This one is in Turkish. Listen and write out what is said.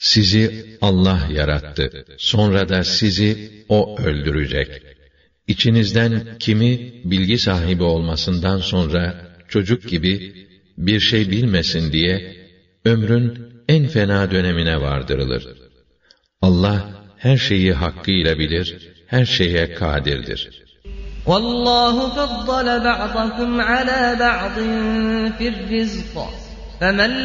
Sizi Allah yarattı. Sonra da sizi O öldürecek. İçinizden kimi bilgi sahibi olmasından sonra çocuk gibi bir şey bilmesin diye ömrün en fena dönemine vardırılır. Allah her şeyi hakkıyla bilir, her şeye kadirdir. وَاللّٰهُ فَضَّلَ بَعْضَكُمْ عَلَى بَعْضٍ فِي الرِّزْقِ فَمَا